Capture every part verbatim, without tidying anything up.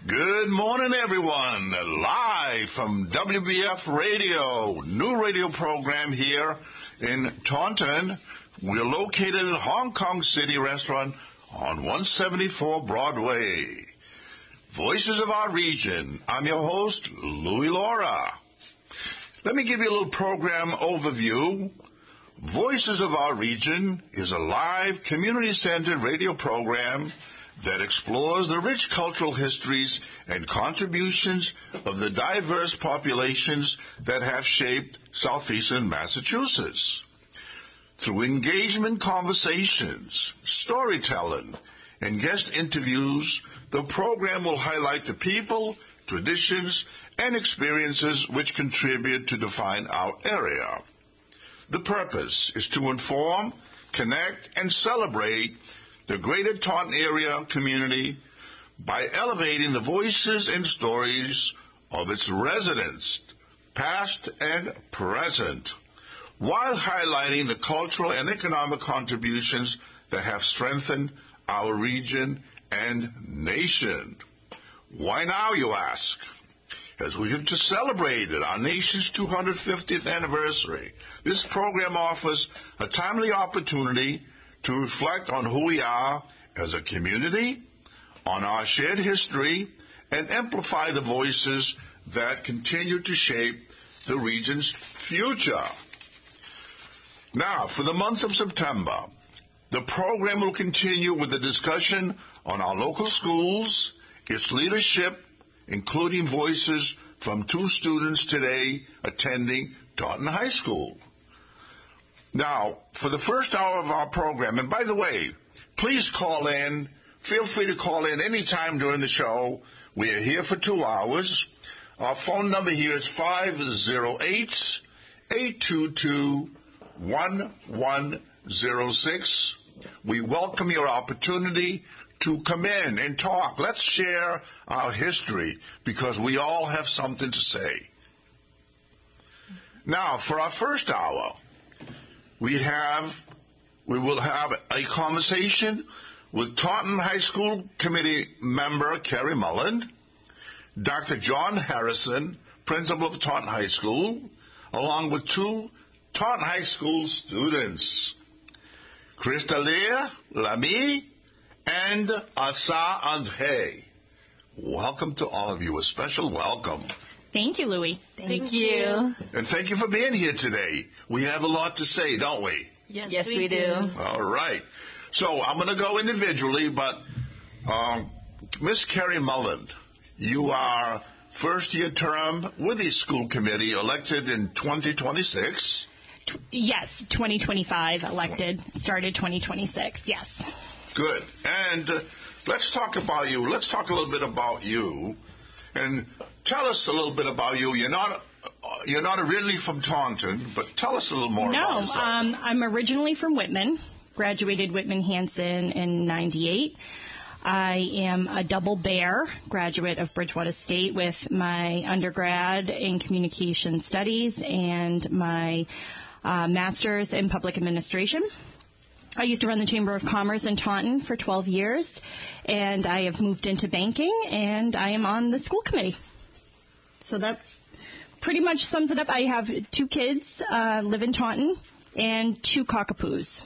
Good morning, everyone. Live from W B F Radio, new radio program here in Taunton. We're located at Hong Kong City Restaurant on one seventy-four Broadway. Voices of Our Region. I'm your host, Louis Laura. Let me give you a little program overview. Voices of Our Region is a live, community-centered radio program that explores the rich cultural histories and contributions of the diverse populations that have shaped southeastern Massachusetts. Through engagement conversations, storytelling, and guest interviews, the program will highlight the people, traditions, and experiences which contribute to define our area. The purpose is to inform, connect, and celebrate the greater Taunton area community by elevating the voices and stories of its residents, past and present, while highlighting the cultural and economic contributions that have strengthened our region and nation. Why now, you ask? As we have just celebrated our nation's two hundred fiftieth anniversary, this program offers a timely opportunity to reflect on who we are as a community, on our shared history, and amplify the voices that continue to shape the region's future. Now, for the month of September, the program will continue with a discussion on our local schools, its leadership, including voices from two students today attending Taunton High School. Now, for the first hour of our program, and by the way, please call in. Feel free to call in any time during the show. We are here for two hours. Our phone number here is five oh eight, eight two two, one one oh six. We welcome your opportunity to come in and talk. Let's share our history because we all have something to say. Now, for our first hour, we have, we will have a conversation with Taunton High School Committee member Carrie Mullen, Doctor John Harrison, principal of Taunton High School, along with two Taunton High School students, Crystalia Lamy and Asa Andre. Welcome to all of you. A special welcome. Thank you, Louis. Thank, thank you. you. And thank you for being here today. We have a lot to say, don't we? Yes, yes we, we do. do. All right. So I'm going to go individually, but um, Miss Carrie Mullen, you are first-year term with the school committee, elected in twenty twenty-six. Yes, twenty twenty-five, elected, started twenty twenty-six, yes. Good. And uh, let's talk about you. Let's talk a little bit about you. And tell us a little bit about you. You're not uh, you're not originally from Taunton, but tell us a little more no, about yourself. No, um, I'm originally from Whitman. Graduated Whitman-Hanson in ninety-eight. I am a double bear, graduate of Bridgewater State with my undergrad in communication studies and my uh, master's in public administration. I used to run the Chamber of Commerce in Taunton for twelve years, and I have moved into banking, and I am on the school committee. So that pretty much sums it up. I have two kids, uh, live in Taunton, and two cockapoos.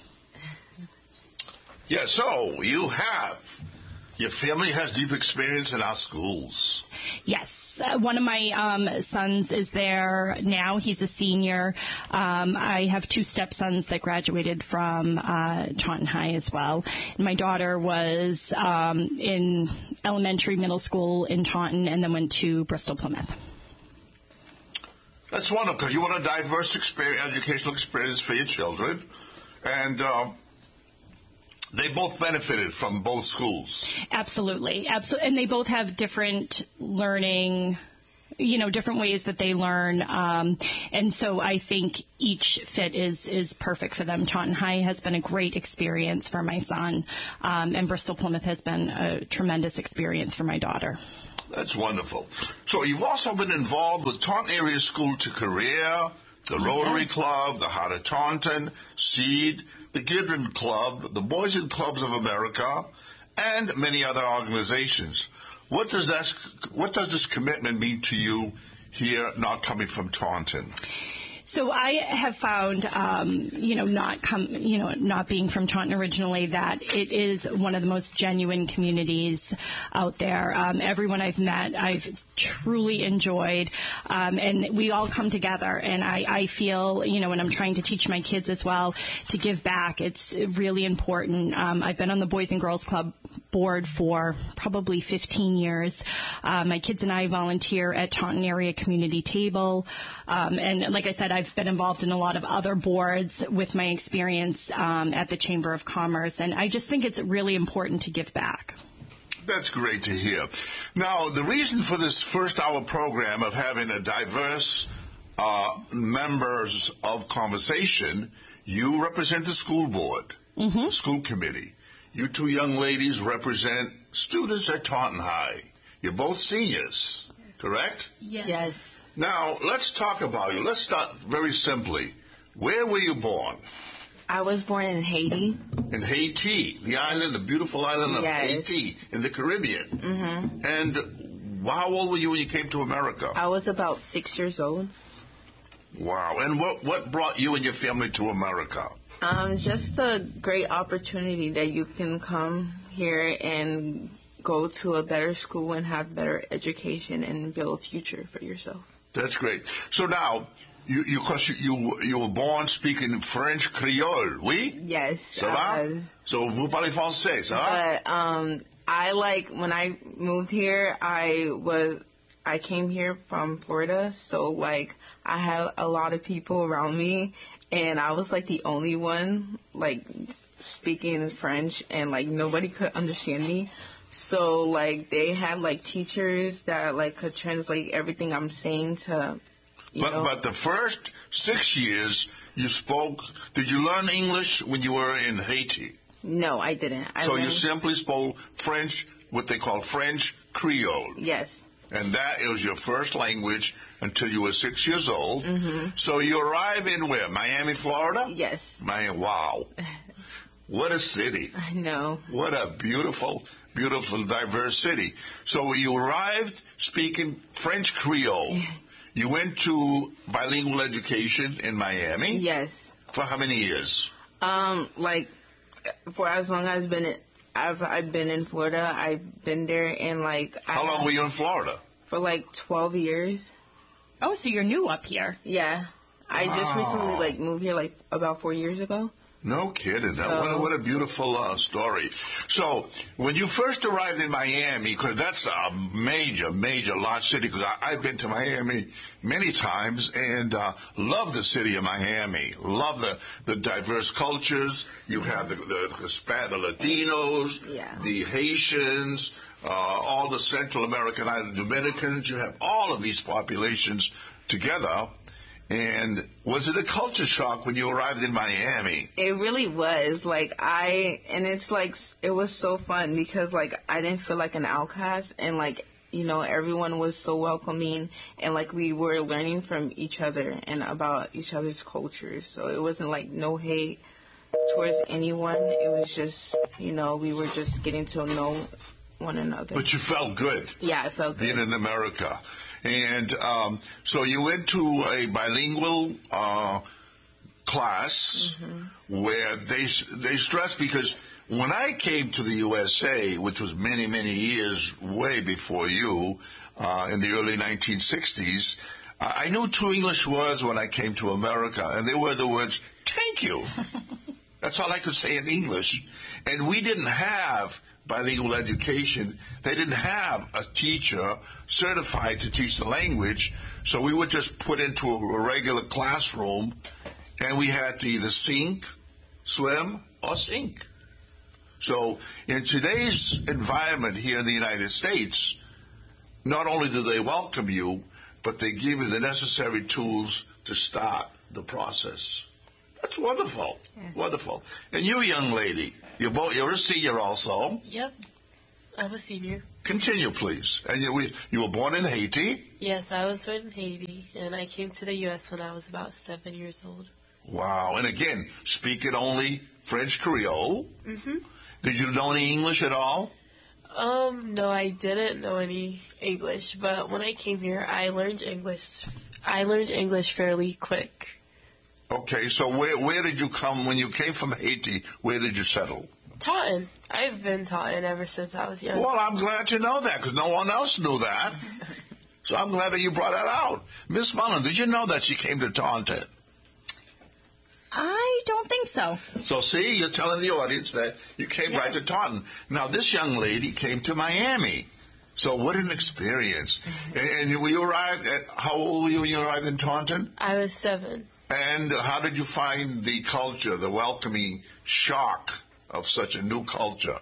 Yeah, so you have, your family has deep experience in our schools. Yes. Uh, one of my um, sons is there now. He's a senior. Um, I have two stepsons that graduated from uh, Taunton High as well. And my daughter was um, in elementary, middle school in Taunton, and then went to Bristol Plymouth. That's wonderful, because you want a diverse experience, educational experience for your children. And um, they both benefited from both schools. Absolutely. Absolutely. And they both have different learning, you know, different ways that they learn. Um, and so I think each fit is, is perfect for them. Taunton High has been a great experience for my son, um, and Bristol Plymouth has been a tremendous experience for my daughter. That's wonderful. So you've also been involved with Taunton Area School to Career, the Rotary yes. Club, the Heart of Taunton, SEED, the Gidron Club, the Boys and Clubs of America, and many other organizations. what does that, what does this commitment mean to you here, not coming from Taunton? So I have found, um, you know, not come, you know, not being from Taunton originally, that it is one of the most genuine communities out there. Um, everyone I've met, I've truly enjoyed, um, and we all come together. And I, I feel, you know, when I'm trying to teach my kids as well to give back, it's really important. Um, I've been on the Boys and Girls Club board for probably fifteen years. Uh, my kids and I volunteer at Taunton Area Community Table. Um, and like I said, I've been involved in a lot of other boards with my experience um, at the Chamber of Commerce. And I just think it's really important to give back. That's great to hear. Now, the reason for this first hour program of having a diverse uh, members of conversation, you represent the school board, mm-hmm. school committee. You two young ladies represent students at Taunton High. You're both seniors, correct? Yes. Yes. Now, let's talk about you. Let's start very simply. Where were you born? I was born in Haiti. In Haiti, the island, the beautiful island of yes. Haiti in the Caribbean. Mm-hmm. And how old were you when you came to America? I was about six years old. Wow. And what, what brought you and your family to America? Um, just a great opportunity that you can come here and go to a better school and have better education and build a future for yourself. That's great. So now, you you cause you, you you were born speaking French Creole, oui? Yes, Ça I va? was. So vous parlez français, ça va? But um, I like when I moved here, I was I came here from Florida, so like I had a lot of people around me. And I was, like, the only one, like, speaking French, and, like, nobody could understand me. So, like, they had, like, teachers that, like, could translate everything I'm saying to, you but, know. But the first six years you spoke, did you learn English when you were in Haiti? No, I didn't. I so learned, you simply spoke French, what they call French Creole. Yes. And that was your first language until you were six years old. Mm-hmm. So you arrive in where? Miami, Florida? Yes. Miami, wow. What a city. I know. What a beautiful, beautiful, diverse city. So you arrived speaking French Creole. You went to bilingual education in Miami? Yes. For how many years? Um, like, for as long as I've been in, I've I've been in Florida. I've been there, and like. How I, long were you in Florida? For like twelve years. Oh, so you're new up here? Yeah, I wow. just recently like moved here like about four years ago. No kidding. So, what, a, what a beautiful uh, story. So, when you first arrived in Miami, because that's a major, major large city, because I've been to Miami many times and uh, love the city of Miami. Love the, the diverse cultures. You have the, the, the, Span- the Latinos, yeah. the Haitians, uh, all the Central American Island Dominicans. You have all of these populations together. And was it a culture shock when you arrived in Miami? It really was. Like, I, and it's like, it was so fun because, like, I didn't feel like an outcast. And, like, you know, everyone was so welcoming. And, like, we were learning from each other and about each other's cultures. So it wasn't, like, no hate towards anyone. It was just, you know, we were just getting to know one another. But you felt good. Yeah, I felt good. Being in America. And um, so you went to a bilingual uh, class mm-hmm. where they they stressed, because when I came to the U S A, which was many, many years way before you, uh, in the early nineteen sixties, uh, I knew two English words when I came to America, and they were the words, thank you. That's all I could say in English. And we didn't have bilingual education. They didn't have a teacher certified to teach the language, so we were just put into a regular classroom, and we had to either sink, swim, or sink. So in today's environment here in the United States, not only do they welcome you, but they give you the necessary tools to start the process. That's wonderful. Yes. Wonderful. And you, young lady, you're both, you're a senior also. Yep. I'm a senior. Continue, please. And you, we, you were born in Haiti? Yes, I was born in Haiti, and I came to the U S when I was about seven years old. Wow. And again, speaking only French Creole. Mm-hmm. Did you know any English at all? Um, no, I didn't know any English, but when I came here, I learned English. I learned English fairly quick. Okay, so where where did you come when you came from Haiti? Where did you settle? Taunton. I've been Taunton ever since I was young. Well, I'm glad to know that because no one else knew that. So I'm glad that you brought that out. Miss Mullen, did you know that she came to Taunton? I don't think so. So see, you're telling the audience that you came Yes. right to Taunton. Now, this young lady came to Miami. So what an experience. And, and when you arrived at, how old were you when you arrived in Taunton? I was seven. And how did you find the culture, the welcoming shock of such a new culture?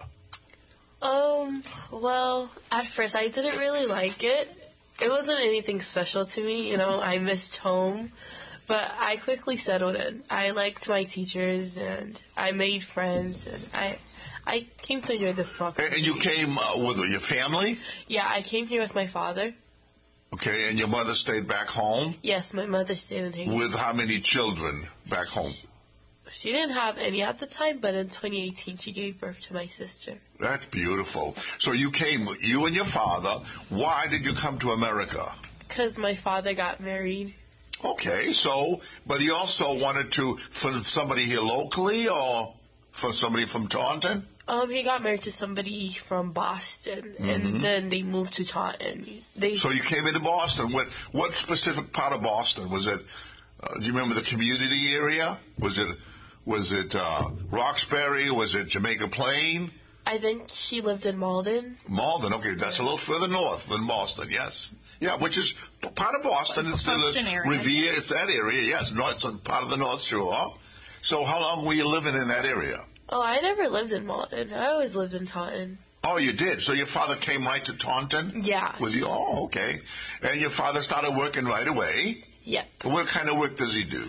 Um, well, at first I didn't really like it. It wasn't anything special to me, you know, I missed home. But I quickly settled in. I liked my teachers, and I made friends, and I I came to enjoy the small And, and you came uh, with your family? Yeah, I came here with my father. Okay, and your mother stayed back home? Yes, my mother stayed in Haiti. With how many children back home? She didn't have any at the time, but in twenty eighteen she gave birth to my sister. That's beautiful. So you came, you and your father. Why did you come to America? Because my father got married. Okay, so, but he also wanted to, for somebody here locally or for somebody from Taunton? Um, he got married to somebody from Boston, and then they moved to Taunton. They So you came into Boston. What what specific part of Boston? Was it, uh, do you remember the community area? Was it, was it uh, Roxbury? Was it Jamaica Plain? I think she lived in Malden. Malden, okay, that's a little further north than Boston, yes. Yeah, which is p- part of Boston. It's the Boston area. Revere, it's that area, yes. North, it's part of the North Shore. So how long were you living in that area? Oh, I never lived in Malden. I always lived in Taunton. Oh, you did? So your father came right to Taunton? Yeah. With you? Oh, okay. And your father started working right away? Yep. What kind of work does he do?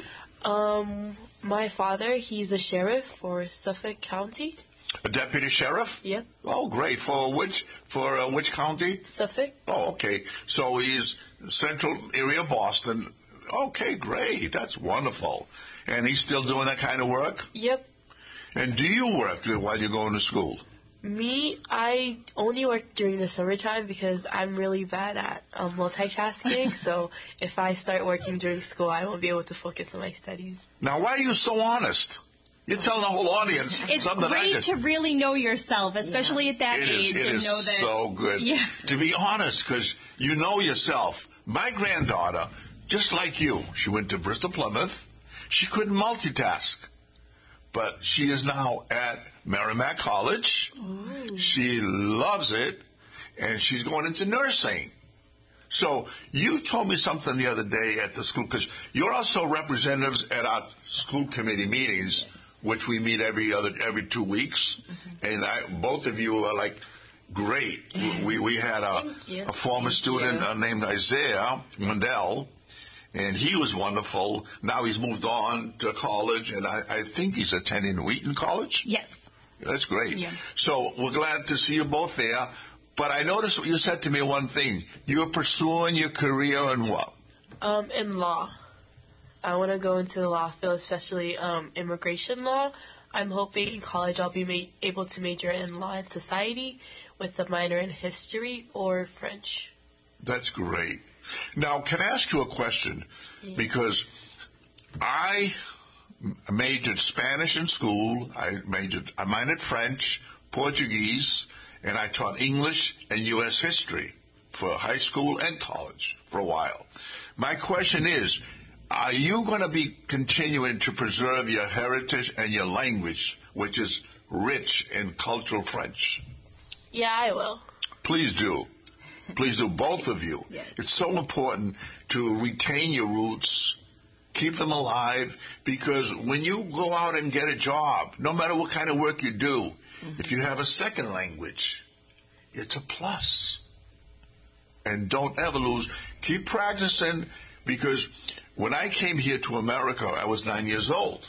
Um, my father, he's a sheriff for Suffolk County. A deputy sheriff? Yep. Oh, great. For which, for uh, which county? Suffolk. Oh, okay. So he's central area of Boston. Okay, great. That's wonderful. And he's still doing that kind of work? Yep. And do you work while you're going to school? Me, I only work during the summertime because I'm really bad at um, multitasking. So if I start working during school, I won't be able to focus on my studies. Now, why are you so honest? You're telling the whole audience It's something I great did. to really know yourself, especially at that It age, is, it and is know that. so good Yeah. to be honest, because you know yourself. My granddaughter, just like you, she went to Bristol Plymouth. She couldn't multitask, but she is now at Merrimack College. Ooh. She loves it, and she's going into nursing. So you told me something the other day at the school, because you're also representatives at our school committee meetings, which we meet every other every two weeks, mm-hmm. and I, both of you are like great. We we had a, a former Thank student you. uh, named Isaiah Mundell, and he was wonderful. Now he's moved on to college, and I, I think he's attending Wheaton College. Yes. That's great. Yeah. So we're glad to see you both there. But I noticed what you said to me one thing. You're pursuing your career in what? Um, in law. I want to go into the law field, especially um, immigration law. I'm hoping in college I'll be ma- able to major in law and society with a minor in history or French. That's great. Now, can I ask you a question? Yeah. Because I majored Spanish in school. I majored, I minored French, Portuguese, and I taught English and U S history for high school and college for a while. My question is, are you going to be continuing to preserve your heritage and your language, which is rich in cultural French? Yeah, I will. Please do. Please do, both of you. Yes. It's so important to retain your roots, keep them alive, because when you go out and get a job, no matter what kind of work you do, mm-hmm. if you have a second language, it's a plus. And don't ever lose. Keep practicing, because when I came here to America, I was nine years old.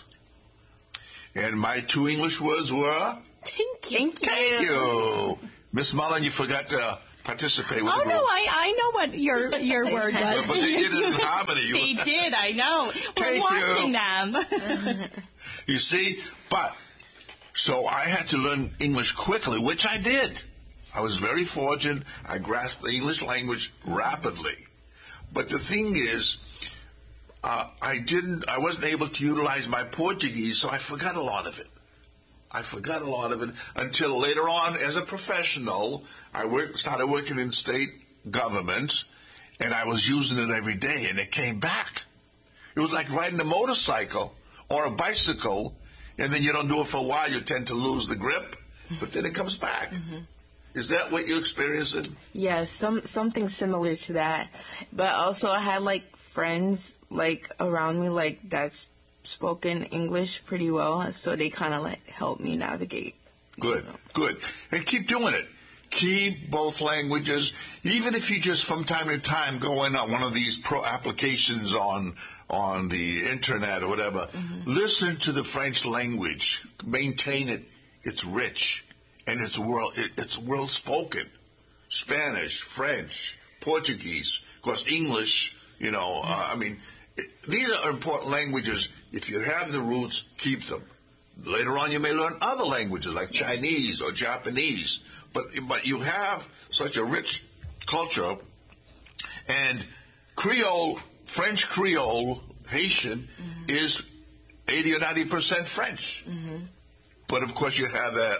And my two English words were? Thank you. Thank you. Thank you. Miss Mullen, you forgot to participate with Oh the group. no, I, I know what your your word was. But they did it in harmony. You- They did, I know. We're Thank watching you. them. You see? But, so I had to learn English quickly, which I did. I was very fortunate. I grasped the English language rapidly. But the thing is, uh, I didn't, I wasn't able to utilize my Portuguese, so I forgot a lot of it. I forgot a lot of it until later on, as a professional, I work, started working in state government, and I was using it every day, and it came back. It was like riding a motorcycle or a bicycle, and then you don't do it for a while, you tend to lose the grip, but then it comes back. Mm-hmm. Is that what you experienced? Yes, yeah, some something similar to that. But also I had like friends like around me like that's spoken English pretty well, so they kind of like helped me navigate. Good, know. good. And keep doing it. Keep both languages, even if you just from time to time go in on one of these pro applications on on the internet or whatever. Mm-hmm. Listen to the French language. Maintain it. It's rich, and it's world it, it's world spoken. Spanish, French, Portuguese, of course, English. You know, mm-hmm. uh, I mean, it, these are important languages. If you have the roots, keep them. Later on, you may learn other languages like Chinese or Japanese. But but you have such a rich culture, and Creole, French Creole, Haitian, mm-hmm. is eighty or ninety percent French. Mm-hmm. But of course you have that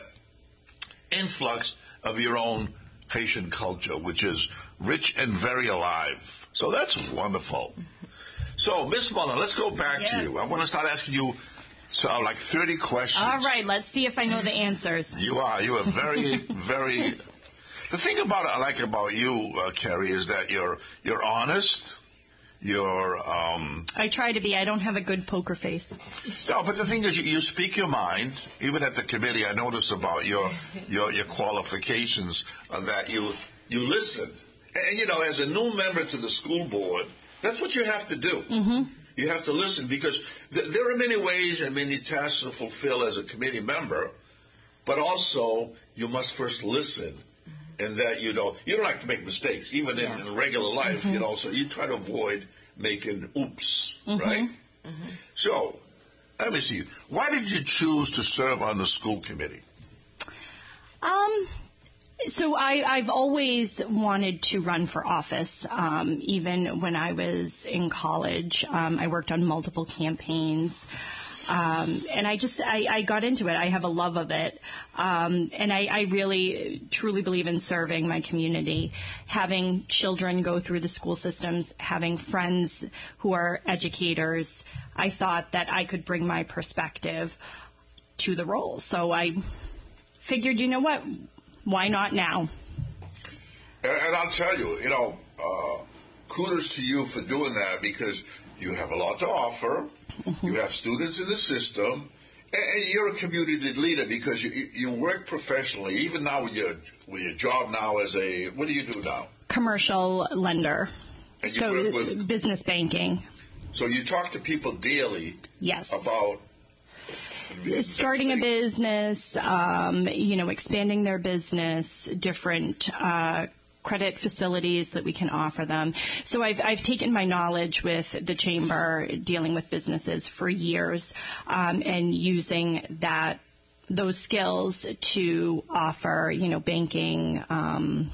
influx of your own Haitian culture, which is rich and very alive. So that's wonderful. Mm-hmm. So, Miss Mullen, let's go back yes. to you. I want to start asking you So, like thirty questions. All right, let's see if I know the answers. You are. You are very, very... The thing about I like about you, uh, Carrie, is that you're you're honest. You're... Um, I try to be. I don't have a good poker face. No, but the thing is, you, you speak your mind. Even at the committee, I noticed about your your, your qualifications uh, that you you listen. And, you know, as a new member to the school board, that's what you have to do. Mm-hmm. You have to listen because th- there are many ways and many tasks to fulfill as a committee member, but also you must first listen, and that you know you don't like to make mistakes, even yeah. in, in regular life, mm-hmm. you know. So you try to avoid making oops, mm-hmm. right? Mm-hmm. So let me see. Why did you choose to serve on the school committee? Um. So I, I've always wanted to run for office, um, even when I was in college. Um, I worked on multiple campaigns, um, and I just I, I got into it. I have a love of it, um, and I, I really truly believe in serving my community. Having children go through the school systems, having friends who are educators, I thought that I could bring my perspective to the role. So I figured, you know what? Why not now? And, and I'll tell you, you know, uh, kudos to you for doing that because you have a lot to offer. Mm-hmm. You have students in the system, and, and you're a community leader because you you work professionally. Even now with your with your job now as a what do you do now? Commercial lender. And you so work with business banking. So you talk to people daily. Yes. About. Starting a business, um, you know, expanding their business, different uh, credit facilities that we can offer them. So I've I've taken my knowledge with the chamber, dealing with businesses for years, um, and using that those skills to offer, you know, banking. Um,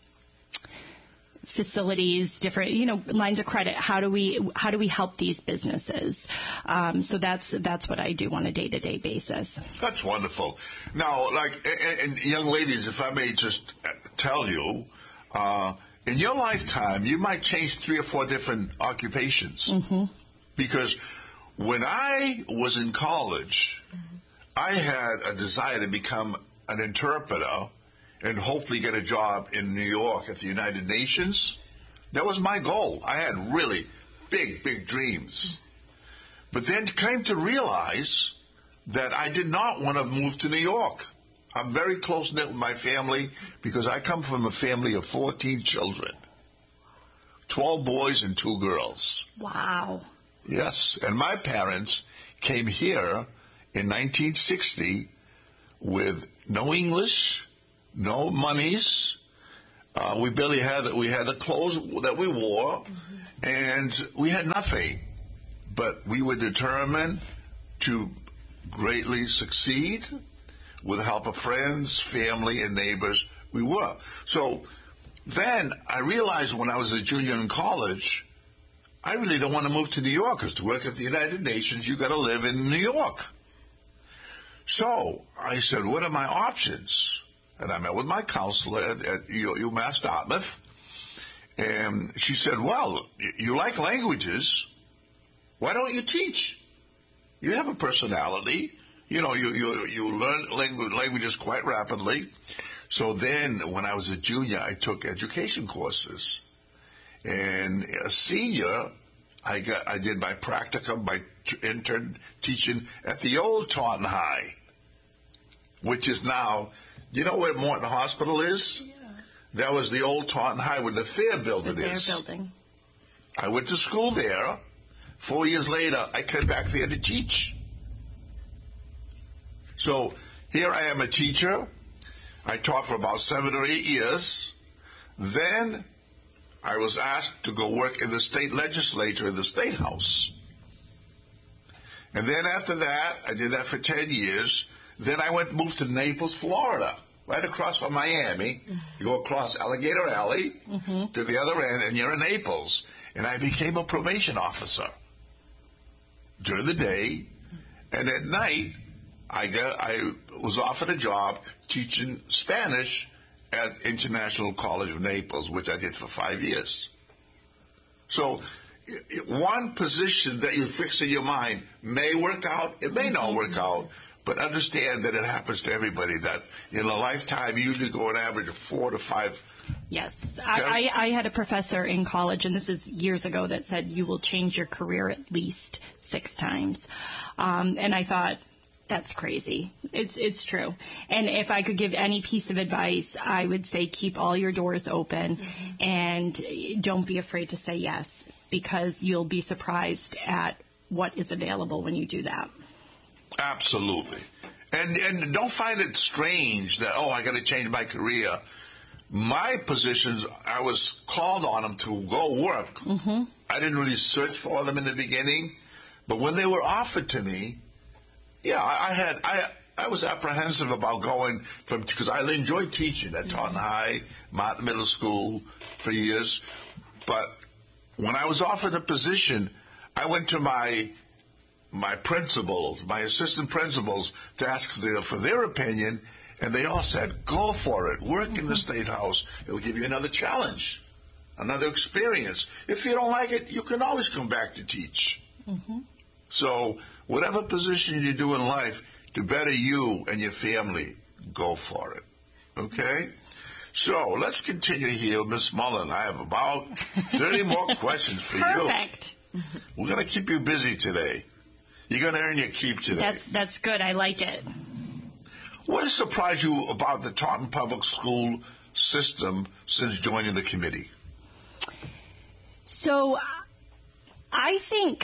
facilities, different, you know, lines of credit. How do we, how do we help these businesses? Um, so that's, that's what I do on a day-to-day basis. That's wonderful. Now, like, and, and young ladies, if I may just tell you, uh, in your lifetime, you might change three or four different occupations. Mm-hmm. Because when I was in college, mm-hmm. I had a desire to become an interpreter and hopefully get a job in New York at the United Nations. That was my goal. I had really big, big dreams. But then came to realize that I did not want to move to New York. I'm very close-knit with my family because I come from a family of fourteen children, twelve boys and two girls. Wow. Yes, and my parents came here in nineteen sixty with no English, no monies. Uh, we barely had we had the clothes that we wore, mm-hmm. and we had nothing. But we were determined to greatly succeed with the help of friends, family, and neighbors. We were. So then I realized when I was a junior in college, I really don't want to move to New York, because to work at the United Nations, you got to live in New York. So I said, what are my options? And I met with my counselor at, at UMass Dartmouth, and she said, well, you like languages. Why don't you teach? You have a personality. You know, you, you, you learn language, languages quite rapidly. So then when I was a junior, I took education courses. And a senior, I got, I did my practicum, my intern teaching at the old Taunton High, which is now, you know where Morton Hospital is? Yeah. That was the old Taunton High where the Thayer building the Thayer is. building. I went to school there. Four years later, I came back there to teach. So here I am a teacher. I taught for about seven or eight years. Then I was asked to go work in the state legislature in the State House. And then after that, I did that for ten years. Then I went moved to Naples, Florida, right across from Miami. You go across Alligator Alley mm-hmm. to the other end, and you're in Naples. And I became a probation officer during the day. And at night, I got I was offered a job teaching Spanish at International College of Naples, which I did for five years. So one position that you fix in your mind may work out, it may not work out, but understand that it happens to everybody, that in a lifetime you usually go an average of four to five. Yes. I, I, I had a professor in college, and this is years ago, that said you will change your career at least six times. Um, and I thought, that's crazy. It's it's true. And if I could give any piece of advice, I would say keep all your doors open mm-hmm. and don't be afraid to say yes, because you'll be surprised at what is available when you do that. Absolutely. And and don't find it strange that, oh, I got to change my career. My positions, I was called on them to go work. Mm-hmm. I didn't really search for them in the beginning, but when they were offered to me, yeah, I, I had I I was apprehensive about going from, because I enjoyed teaching at Taunton High, Martin Middle School for years. But when I was offered a position, I went to my my principals, my assistant principals, to ask their, for their opinion, and they all said, "Go for it. Work mm-hmm. in the State House. It will give you another challenge, another experience. If you don't like it, you can always come back to teach." Mm-hmm. So whatever position you do in life, to better you and your family, go for it. Okay? Yes. So let's continue here, Miss Mullen. I have about thirty more questions for Perfect. you. Perfect. We're going to keep you busy today. You're going to earn your keep today. That's that's good. I like it. What has surprised you about the Taunton Public School system since joining the committee? So I think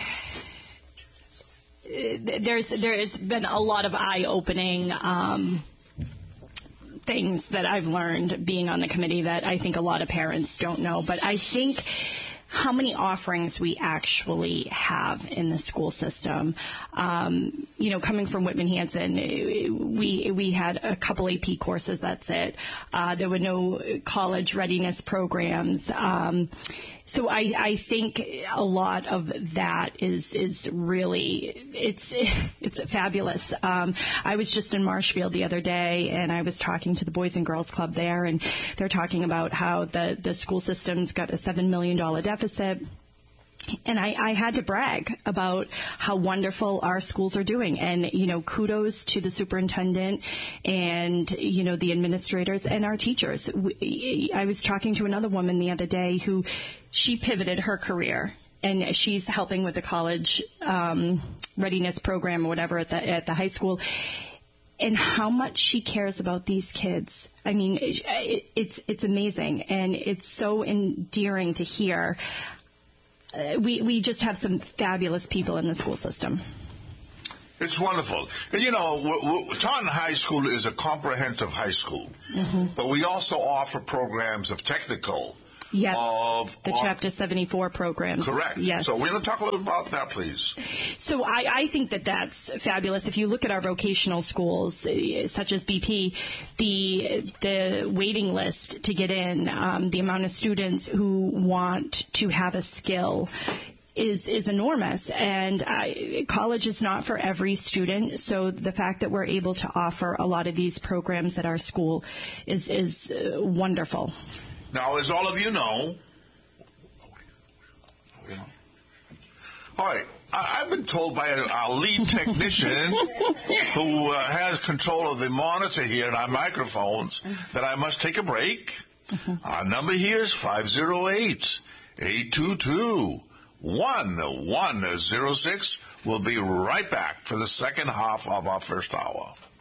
there's there's been a lot of eye-opening um, things that I've learned being on the committee that I think a lot of parents don't know. But I think how many offerings we actually have in the school system. Um, you know, coming from Whitman Hanson, we we had a couple A P courses, that's it. Uh, there were no college readiness programs. Um, so I, I think a lot of that is is really, it's it's fabulous. Um, I was just in Marshfield the other day, and I was talking to the Boys and Girls Club there, and they're talking about how the, the school system's got a seven million dollars deficit. And I, I had to brag about how wonderful our schools are doing. And, you know, kudos to the superintendent and, you know, the administrators and our teachers. We, I was talking to another woman the other day who, she pivoted her career, and she's helping with the college um, readiness program or whatever at the, at the high school. And how much she cares about these kids. I mean, it, it's it's amazing, and it's so endearing to hear. Uh, we, we just have some fabulous people in the school system. It's wonderful. And, you know, we're, we're, Taunton High School is a comprehensive high school, mm-hmm. but we also offer programs of technical Yes, of the on- Chapter seventy-four programs. Correct. Yes. So we're going to talk a little about that, please. So I, I think that that's fabulous. If you look at our vocational schools, uh, such as B P, the the waiting list to get in, um, the amount of students who want to have a skill is is enormous, and uh, college is not for every student. So the fact that we're able to offer a lot of these programs at our school is is uh, wonderful. Now, as all of you know, all right, I, I've been told by our lead technician who uh, has control of the monitor here and our microphones that I must take a break. Mm-hmm. Our number here is five oh eight, eight two two, one one zero six. We'll be right back for the second half of our first hour.